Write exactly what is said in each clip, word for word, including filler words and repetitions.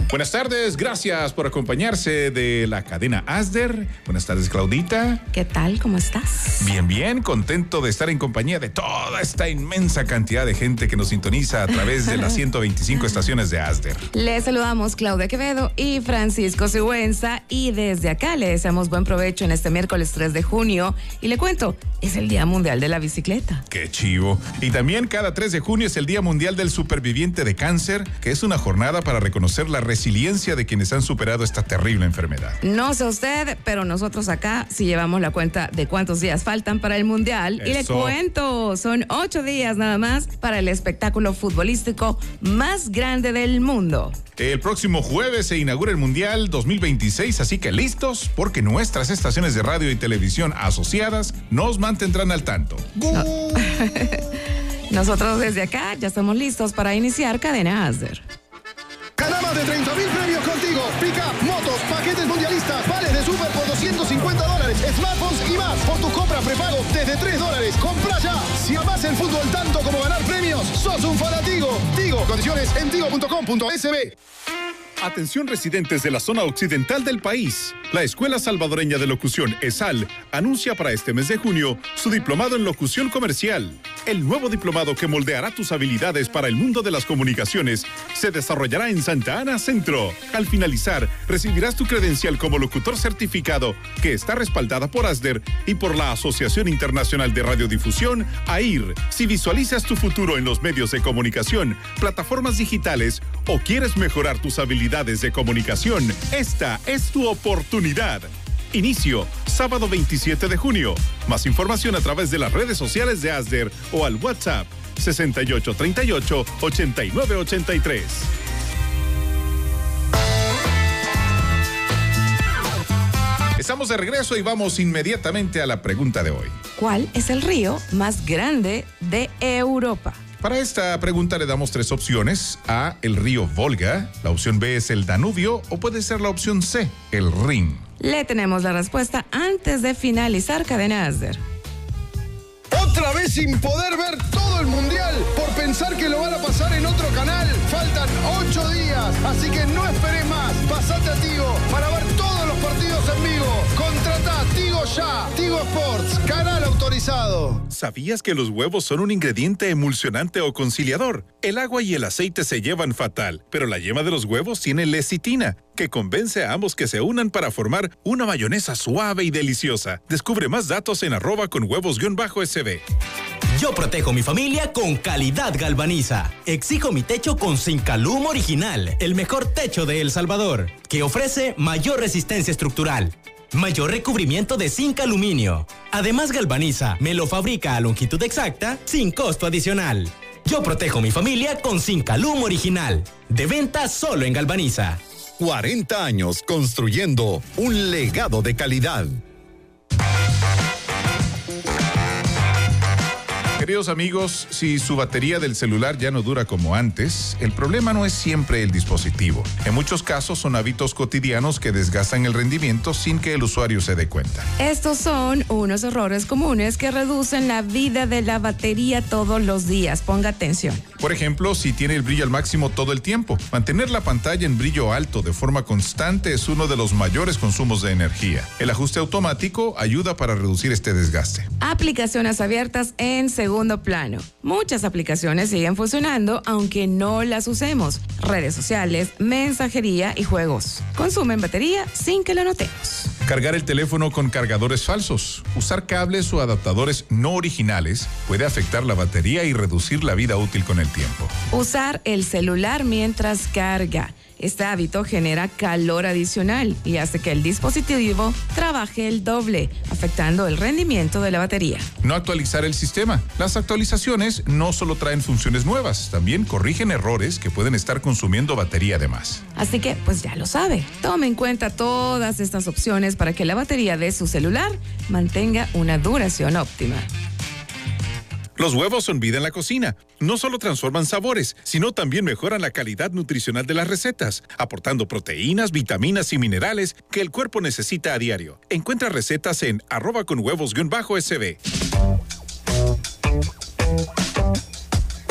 Buenas tardes, gracias por acompañarse de la cadena Asder. Buenas tardes, Claudita. ¿Qué tal? ¿Cómo estás? Bien, bien, contento de estar en compañía de toda esta inmensa cantidad de gente que nos sintoniza a través de las ciento veinticinco estaciones de Asder. Les saludamos Claudia Quevedo y Francisco Sigüenza, y desde acá le deseamos buen provecho en este miércoles tres de junio. Y le cuento, es el Día Mundial de la Bicicleta. ¡Qué chivo! Y también cada tres de junio es el Día Mundial del Superviviente de Cáncer, que es una jornada para reconocer la resiliencia de quienes han superado esta terrible enfermedad. No sé usted, pero nosotros acá sí llevamos la cuenta de cuántos días faltan para el Mundial. Eso. Y le cuento, son ocho días nada más para el espectáculo futbolístico más grande del mundo. El próximo jueves se inaugura el Mundial dos mil veintiséis, así que listos, porque nuestras estaciones de radio y televisión asociadas nos mantendrán al tanto. No. Nosotros desde acá ya estamos listos para iniciar Cadena Asder. Gana más de treinta mil premios contigo. Pica, motos, paquetes mundialistas, vales de super por doscientos cincuenta dólares, smartphones y más. Por tu compra prepago desde tres dólares. Compra ya. Si amás el fútbol tanto como ganar premios, sos un fanatigo. Tigo, condiciones en tigo punto com punto es be. Atención residentes de la zona occidental del país. La Escuela Salvadoreña de Locución, ESAL, anuncia para este mes de junio su diplomado en locución comercial. El nuevo diplomado que moldeará tus habilidades para el mundo de las comunicaciones se desarrollará en Santa Ana Centro. Al finalizar, recibirás tu credencial como locutor certificado, que está respaldada por Asder y por la Asociación Internacional de Radiodifusión, A I R. Si visualizas tu futuro en los medios de comunicación, plataformas digitales o quieres mejorar tus habilidades de comunicación, esta es tu oportunidad. Inicio, sábado veintisiete de junio. Más información a través de las redes sociales de Asder o al WhatsApp sesenta y ocho treinta y ocho ochenta y nueve ochenta y tres. Estamos de regreso y vamos inmediatamente a la pregunta de hoy. ¿Cuál es el río más grande de Europa? Para esta pregunta le damos tres opciones. A, el río Volga. La opción B es el Danubio. O puede ser la opción C, el Rin. Le tenemos la respuesta antes de finalizar Cadena Asder. Otra vez sin poder ver todo el mundial por pensar que lo van a pasar en otro canal. Faltan ocho días, así que no esperes más. Pasate a Tigo para ver todos los partidos en vivo. Contratá Tigo ya. Tigo Sports, canal autorizado. ¿Sabías que los huevos son un ingrediente emulsionante o conciliador? El agua y el aceite se llevan fatal, pero la yema de los huevos tiene lecitina, que convence a ambos que se unan para formar una mayonesa suave y deliciosa. Descubre más datos en arroba con huevos guión bajo S B. Yo protejo mi familia con calidad Galvaniza. Exijo mi techo con Zincalum Original, el mejor techo de El Salvador, que ofrece mayor resistencia estructural, mayor recubrimiento de zinc aluminio. Además, Galvaniza me lo fabrica a longitud exacta sin costo adicional. Yo protejo mi familia con Zincalum Original. De venta solo en Galvaniza. cuarenta años construyendo un legado de calidad. Queridos amigos, si su batería del celular ya no dura como antes, el problema no es siempre el dispositivo. En muchos casos son hábitos cotidianos que desgastan el rendimiento sin que el usuario se dé cuenta. Estos son unos errores comunes que reducen la vida de la batería todos los días. Ponga atención. Por ejemplo, si tiene el brillo al máximo todo el tiempo, mantener la pantalla en brillo alto de forma constante es uno de los mayores consumos de energía. El ajuste automático ayuda para reducir este desgaste. Aplicaciones abiertas en segundo plano. Muchas aplicaciones siguen funcionando aunque no las usemos. Redes sociales, mensajería y juegos consumen batería sin que lo notemos. Cargar el teléfono con cargadores falsos. Usar cables o adaptadores no originales puede afectar la batería y reducir la vida útil con el tiempo. Usar el celular mientras carga. Este hábito genera calor adicional y hace que el dispositivo trabaje el doble, afectando el rendimiento de la batería. No actualizar el sistema. Las actualizaciones no solo traen funciones nuevas, también corrigen errores que pueden estar consumiendo batería de más. Así que, pues ya lo sabe. Tome en cuenta todas estas opciones para que la batería de su celular mantenga una duración óptima. Los huevos son vida en la cocina. No solo transforman sabores, sino también mejoran la calidad nutricional de las recetas, aportando proteínas, vitaminas y minerales que el cuerpo necesita a diario. Encuentra recetas en arroba con huevos guión bajo S B.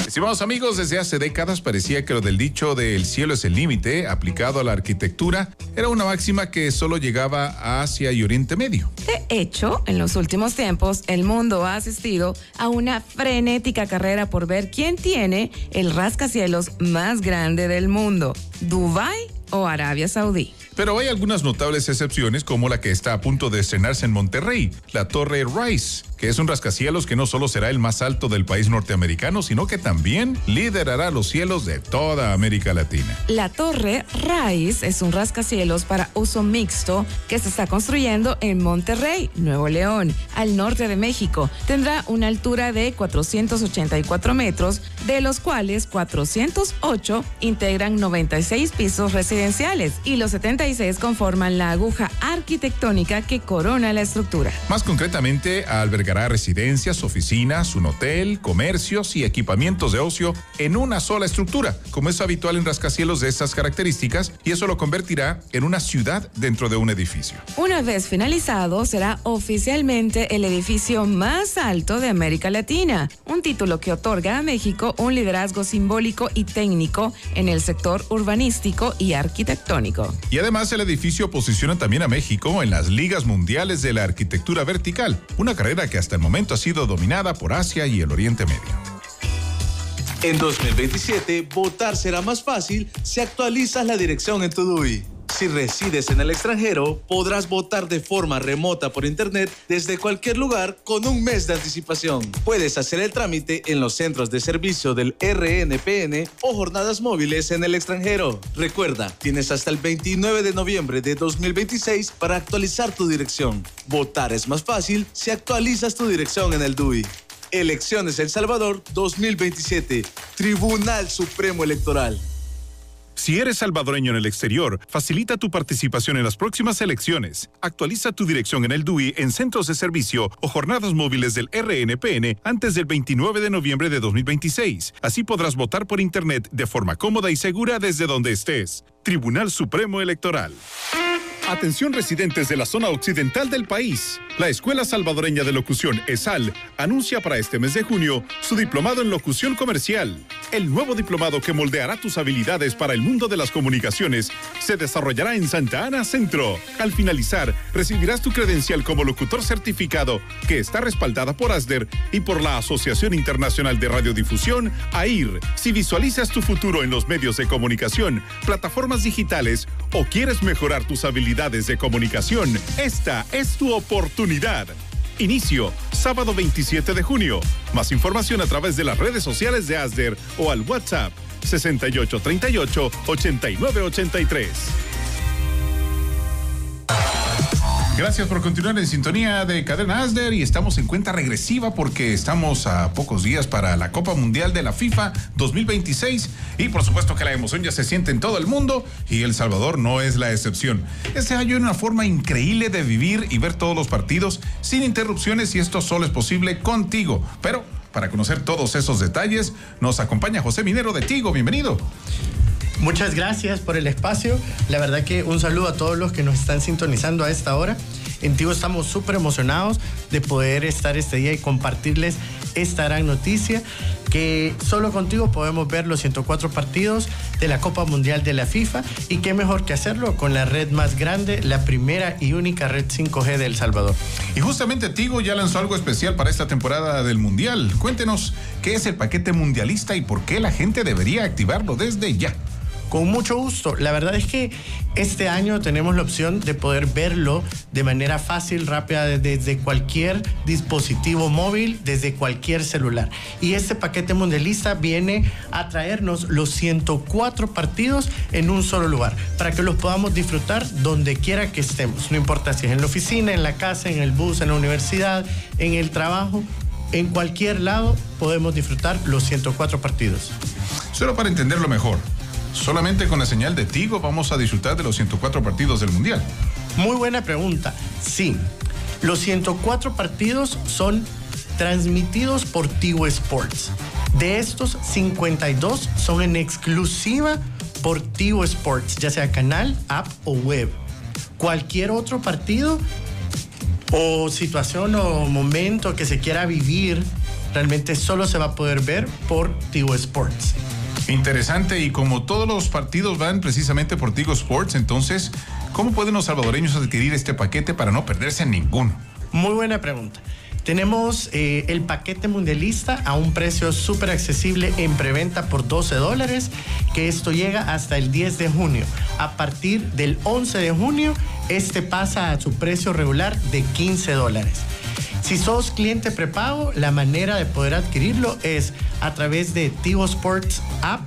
Estimados amigos, desde hace décadas parecía que lo del dicho de el cielo es el límite, aplicado a la arquitectura, era una máxima que solo llegaba a Asia y Oriente Medio. De hecho, en los últimos tiempos, el mundo ha asistido a una frenética carrera por ver quién tiene el rascacielos más grande del mundo, Dubái o Arabia Saudí. Pero hay algunas notables excepciones, como la que está a punto de estrenarse en Monterrey, la Torre Rice, que es un rascacielos que no solo será el más alto del país norteamericano, sino que también liderará los cielos de toda América Latina. La Torre Rice es un rascacielos para uso mixto que se está construyendo en Monterrey, Nuevo León, al norte de México. Tendrá una altura de cuatrocientos ochenta y cuatro metros, de los cuales cuatrocientos ocho integran noventa y seis pisos residenciales y los setenta y seis conforman la aguja arquitectónica que corona la estructura. Más concretamente, albergará residencias, oficinas, un hotel, comercios y equipamientos de ocio en una sola estructura, como es habitual en rascacielos de estas características, y eso lo convertirá en una ciudad dentro de un edificio. Una vez finalizado, será oficialmente el edificio más alto de América Latina, un título que otorga a México un liderazgo simbólico y técnico en el sector urbanístico y arquitectónico. Y además, el edificio posiciona también a México en las ligas mundiales de la arquitectura vertical, una carrera que hasta el momento ha sido dominada por Asia y el Oriente Medio. En dos mil veintisiete, votar será más fácil si actualizas la dirección en tu D U I. Si resides en el extranjero, podrás votar de forma remota por internet desde cualquier lugar con un mes de anticipación. Puedes hacer el trámite en los centros de servicio del R N P N o jornadas móviles en el extranjero. Recuerda, tienes hasta el veintinueve de noviembre de dos mil veintiséis para actualizar tu dirección. Votar es más fácil si actualizas tu dirección en el D U I. Elecciones El Salvador dos mil veintisiete. Tribunal Supremo Electoral. Si eres salvadoreño en el exterior, facilita tu participación en las próximas elecciones. Actualiza tu dirección en el D U I en centros de servicio o jornadas móviles del R N P N antes del veintinueve de noviembre de dos mil veintiséis. Así podrás votar por internet de forma cómoda y segura desde donde estés. Tribunal Supremo Electoral. Atención residentes de la zona occidental del país. La Escuela Salvadoreña de Locución, ESAL, anuncia para este mes de junio su diplomado en locución comercial. El nuevo diplomado que moldeará tus habilidades para el mundo de las comunicaciones se desarrollará en Santa Ana Centro. Al finalizar, recibirás tu credencial como locutor certificado, que está respaldada por ASDER y por la Asociación Internacional de Radiodifusión, A I R. Si visualizas tu futuro en los medios de comunicación, plataformas digitales o quieres mejorar tus habilidades de comunicación, esta es tu oportunidad. Inicio, sábado veintisiete de junio. Más información a través de las redes sociales de ASDER o al WhatsApp sesenta y ocho treinta y ocho, ochenta y nueve ochenta y tres. Gracias por continuar en sintonía de Cadena ASDER y estamos en cuenta regresiva porque estamos a pocos días para la Copa Mundial de la FIFA dos mil veintiséis y por supuesto que la emoción ya se siente en todo el mundo y El Salvador no es la excepción. Este año hay una forma increíble de vivir y ver todos los partidos sin interrupciones y esto solo es posible contigo. Pero para conocer todos esos detalles nos acompaña José Minero de Tigo. Bienvenido. Muchas gracias por el espacio. La verdad que un saludo a todos los que nos están sintonizando a esta hora. En Tigo estamos súper emocionados de poder estar este día y compartirles esta gran noticia, que solo contigo podemos ver los ciento cuatro partidos de la Copa Mundial de la FIFA y qué mejor que hacerlo con la red más grande, la primera y única red cinco G de El Salvador. Y justamente Tigo ya lanzó algo especial para esta temporada del Mundial. Cuéntenos qué es el paquete mundialista y por qué la gente debería activarlo desde ya. Con mucho gusto. La verdad es que este año tenemos la opción de poder verlo de manera fácil, rápida, desde cualquier dispositivo móvil, desde cualquier celular. Y este paquete mundialista viene a traernos los ciento cuatro partidos en un solo lugar, para que los podamos disfrutar donde quiera que estemos. No importa si es en la oficina, en la casa, en el bus, en la universidad, en el trabajo. En cualquier lado podemos disfrutar los ciento cuatro partidos. Solo para entenderlo mejor, solamente con la señal de Tigo vamos a disfrutar de los ciento cuatro partidos del Mundial. Muy buena pregunta. Sí, los ciento cuatro partidos son transmitidos por Tigo Sports. De estos, cincuenta y dos son en exclusiva por Tigo Sports, ya sea canal, app o web. Cualquier otro partido o situación o momento que se quiera vivir realmente solo se va a poder ver por Tigo Sports. Interesante, y como todos los partidos van precisamente por Tigo Sports, entonces, ¿cómo pueden los salvadoreños adquirir este paquete para no perderse ninguno? Muy buena pregunta. Tenemos eh, el paquete mundialista a un precio súper accesible en preventa por doce dólares, que esto llega hasta el diez de junio. A partir del once de junio, este pasa a su precio regular de quince dólares. Si sos cliente prepago, la manera de poder adquirirlo es a través de Tigo Sports App,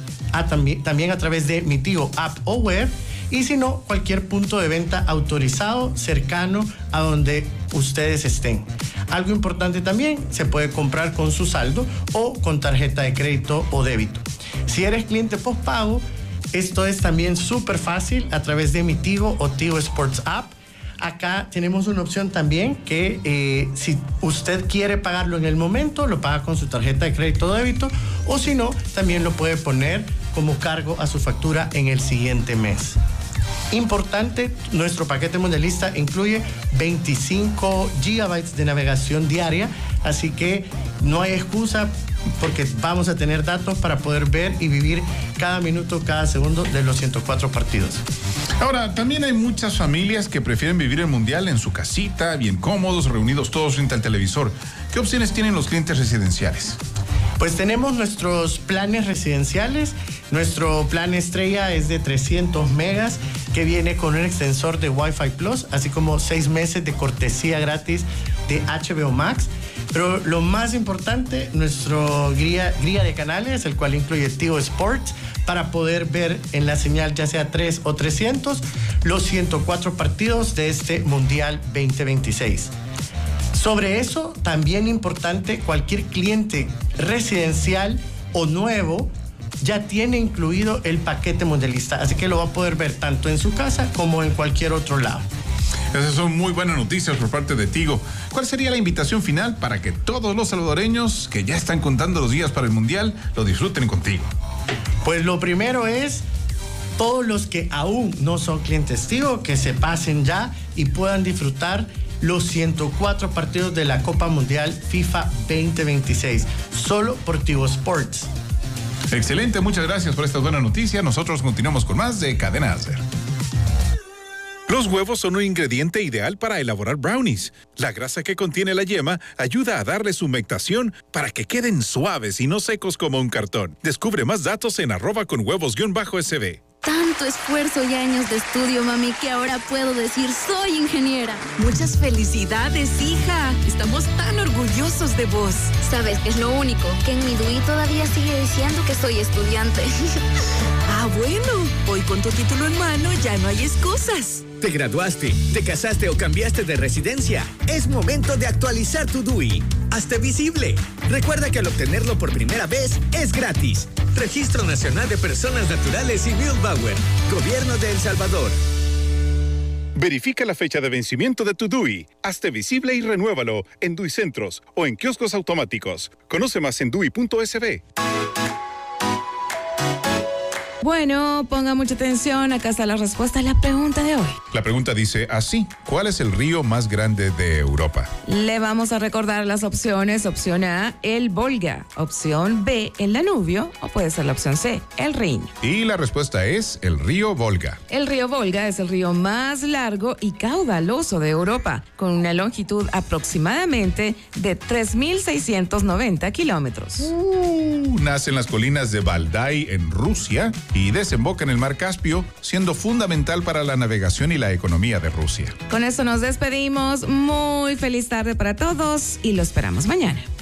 a también, también a través de Mi Tigo App o web, y si no, cualquier punto de venta autorizado cercano a donde ustedes estén. Algo importante también, se puede comprar con su saldo o con tarjeta de crédito o débito. Si eres cliente postpago, esto es también súper fácil a través de Mi Tigo o Tigo Sports App. Acá tenemos una opción también que eh, si usted quiere pagarlo en el momento, lo paga con su tarjeta de crédito o débito, o si no, también lo puede poner como cargo a su factura en el siguiente mes. Importante, nuestro paquete mundialista incluye veinticinco gigabytes de navegación diaria, así que no hay excusa porque vamos a tener datos para poder ver y vivir cada minuto, cada segundo de los ciento cuatro partidos. Ahora, también hay muchas familias que prefieren vivir el Mundial en su casita, bien cómodos, reunidos todos frente al televisor. ¿Qué opciones tienen los clientes residenciales? Pues tenemos nuestros planes residenciales. Nuestro plan estrella es de trescientos megas, que viene con un extensor de Wi-Fi Plus, así como seis meses de cortesía gratis de H B O Max. Pero lo más importante, nuestro guía, guía de canales, el cual incluye Tigo Sports, para poder ver en la señal ya sea tres o trescientos los ciento cuatro partidos de este Mundial veinte veintiséis. Sobre eso, también importante, cualquier cliente residencial o nuevo ya tiene incluido el paquete mundialista, así que lo va a poder ver tanto en su casa como en cualquier otro lado. Esas son muy buenas noticias por parte de Tigo. ¿Cuál sería la invitación final para que todos los salvadoreños que ya están contando los días para el Mundial lo disfruten contigo? Pues lo primero es, todos los que aún no son clientes Tigo, que se pasen ya y puedan disfrutar los ciento cuatro partidos de la Copa Mundial FIFA veinte veintiséis, solo por Tigo Sports. Excelente, muchas gracias por esta buena noticia. Nosotros continuamos con más de Cadena Azer. Los huevos son un ingrediente ideal para elaborar brownies. La grasa que contiene la yema ayuda a darles humectación para que queden suaves y no secos como un cartón. Descubre más datos en arroba con huevos-S B. Tanto esfuerzo y años de estudio, mami, que ahora puedo decir soy ingeniera. Muchas felicidades, hija. Estamos tan orgullosos de vos. ¿Sabes qué es lo único? Que en mi D U I todavía sigue diciendo que soy estudiante. Ah, bueno. Hoy con tu título en mano ya no hay excusas. ¿Te graduaste, te casaste o cambiaste de residencia? Es momento de actualizar tu D U I. Hazte visible. Recuerda que al obtenerlo por primera vez es gratis. Registro Nacional de Personas Naturales y Bildbauer. Gobierno de El Salvador. Verifica la fecha de vencimiento de tu D U I. Hazte visible y renuévalo en D U I Centros o en kioscos automáticos. Conoce más en D U I punto S B. Bueno, ponga mucha atención, acá está la respuesta a la pregunta de hoy. La pregunta dice así: ¿cuál es el río más grande de Europa? Le vamos a recordar las opciones. Opción A, el Volga. Opción B, el Danubio. O puede ser la opción C, el Rin. Y la respuesta es el río Volga. El río Volga es el río más largo y caudaloso de Europa, con una longitud aproximadamente de tres mil seiscientos noventa kilómetros. Uh, nace en las colinas de Valdai, en Rusia, y desemboca en el mar Caspio, siendo fundamental para la navegación y la economía de Rusia. Con esto nos despedimos. Muy feliz tarde para todos y lo esperamos mañana.